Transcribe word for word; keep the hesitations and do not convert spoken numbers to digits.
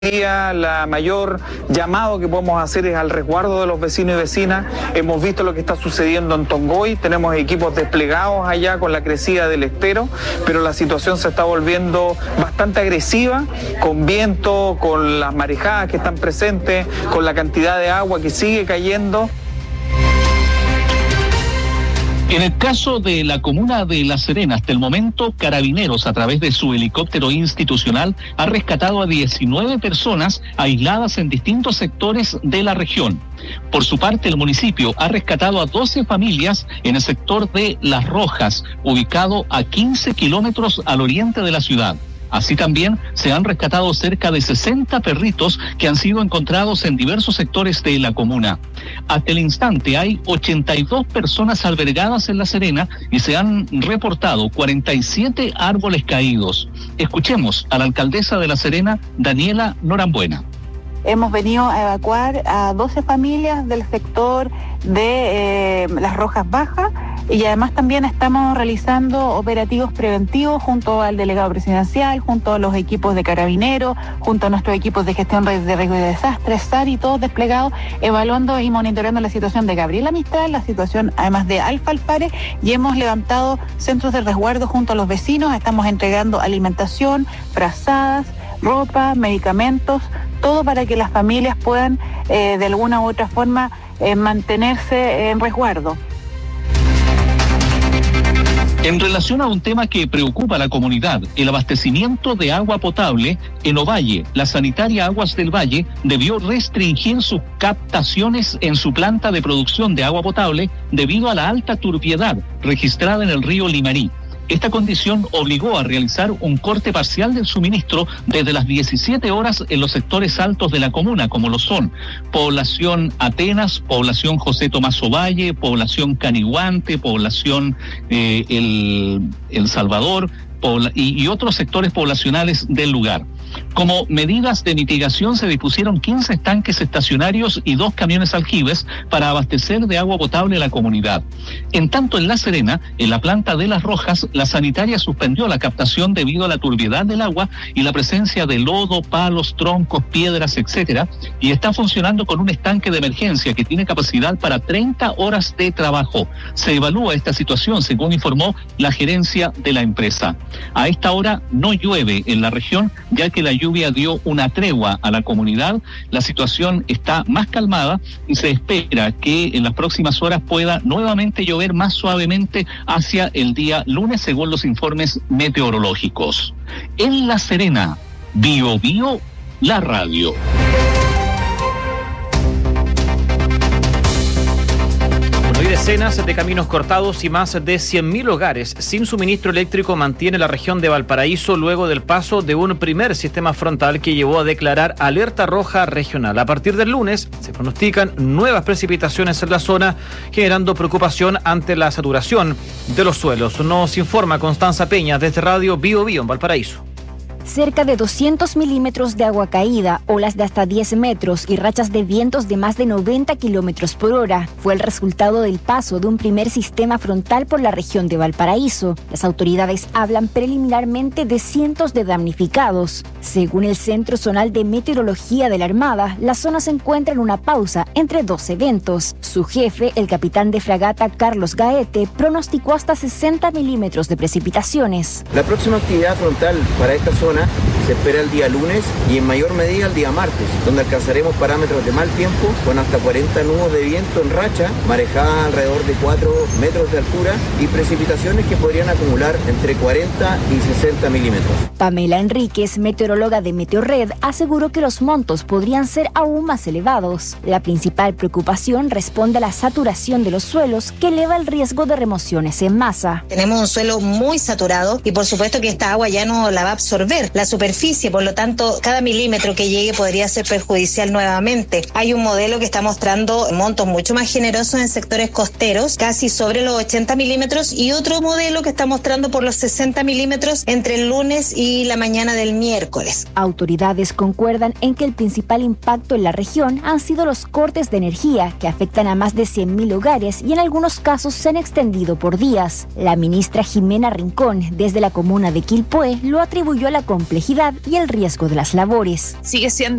La mayor llamado que podemos hacer es al resguardo de los vecinos y vecinas. Hemos visto lo que está sucediendo en Tongoy, tenemos equipos desplegados allá con la crecida del estero, pero la situación se está volviendo bastante agresiva, con viento, con las marejadas que están presentes, con la cantidad de agua que sigue cayendo. En el caso de la comuna de La Serena, hasta el momento, Carabineros, a través de su helicóptero institucional, ha rescatado a diecinueve personas aisladas en distintos sectores de la región. Por su parte, el municipio ha rescatado a doce familias en el sector de Las Rojas, ubicado a quince kilómetros al oriente de la ciudad. Así también se han rescatado cerca de sesenta perritos que han sido encontrados en diversos sectores de la comuna. Hasta el instante hay ochenta y dos personas albergadas en La Serena y se han reportado cuarenta y siete árboles caídos. Escuchemos a la alcaldesa de La Serena, Daniela Norambuena. Hemos venido a evacuar a doce familias del sector de eh, Las Rojas Bajas y además también estamos realizando operativos preventivos junto al delegado presidencial, junto a los equipos de Carabineros, junto a nuestros equipos de gestión de riesgo y desastres, S A R y todos desplegados, evaluando y monitoreando la situación de Gabriela Mistral, la situación además de Alfa Alpare, y hemos levantado centros de resguardo junto a los vecinos. Estamos entregando alimentación, frazadas, ropa, medicamentos, todo para que las familias puedan eh, de alguna u otra forma eh, mantenerse en resguardo. En relación a un tema que preocupa a la comunidad, el abastecimiento de agua potable, en Ovalle, la sanitaria Aguas del Valle debió restringir sus captaciones en su planta de producción de agua potable debido a la alta turbiedad registrada en el río Limarí. Esta condición obligó a realizar un corte parcial del suministro desde las diecisiete horas en los sectores altos de la comuna, como lo son población Atenas, población José Tomás Ovalle, población Caniguante, población eh, el, el Salvador pobla- y, y otros sectores poblacionales del lugar. Como medidas de mitigación se dispusieron quince estanques estacionarios y dos camiones aljibes para abastecer de agua potable a la comunidad. En tanto, en La Serena, en la planta de Las Rojas, la sanitaria suspendió la captación debido a la turbiedad del agua y la presencia de lodo, palos, troncos, piedras, etcétera, y está funcionando con un estanque de emergencia que tiene capacidad para treinta horas de trabajo. Se evalúa esta situación, según informó la gerencia de la empresa. A esta hora no llueve en la región, ya que la lluvia dio una tregua a la comunidad. La situación está más calmada y se espera que en las próximas horas pueda nuevamente llover más suavemente hacia el día lunes, según los informes meteorológicos. En La Serena, Bio Bio, la radio. Hay decenas de caminos cortados y más de cien mil hogares sin suministro eléctrico mantiene la región de Valparaíso luego del paso de un primer sistema frontal que llevó a declarar alerta roja regional. A partir del lunes se pronostican nuevas precipitaciones en la zona, generando preocupación ante la saturación de los suelos. Nos informa Constanza Peña desde Radio Bio Bio en Valparaíso. Cerca de doscientos milímetros de agua caída, olas de hasta diez metros y rachas de vientos de más de noventa kilómetros por hora fue el resultado del paso de un primer sistema frontal por la región de Valparaíso. Las autoridades hablan preliminarmente de cientos de damnificados. Según el Centro Zonal de Meteorología de la Armada, la zona se encuentra en una pausa entre dos eventos. Su jefe, el capitán de fragata Carlos Gaete, pronosticó hasta sesenta milímetros de precipitaciones. La próxima actividad frontal para esta zona se espera el día lunes y en mayor medida el día martes, donde alcanzaremos parámetros de mal tiempo con hasta cuarenta nudos de viento en racha, marejada alrededor de cuatro metros de altura y precipitaciones que podrían acumular entre cuarenta y sesenta milímetros. Pamela Enríquez, meteoróloga de Meteorred, aseguró que los montos podrían ser aún más elevados. La principal preocupación responde a la saturación de los suelos, que eleva el riesgo de remociones en masa. Tenemos un suelo muy saturado y por supuesto que esta agua ya no la va a absorber la superficie, por lo tanto cada milímetro que llegue podría ser perjudicial nuevamente. Hay un modelo que está mostrando montos mucho más generosos en sectores costeros, casi sobre los ochenta milímetros, y otro modelo que está mostrando por los sesenta milímetros entre el lunes y la mañana del miércoles. Autoridades concuerdan en que el principal impacto en la región han sido los cortes de energía, que afectan a más de cien mil hogares y en algunos casos se han extendido por días. La ministra Jimena Rincón, desde la comuna de Quilpué, lo atribuyó a la complejidad y el riesgo de las labores. Sigue siendo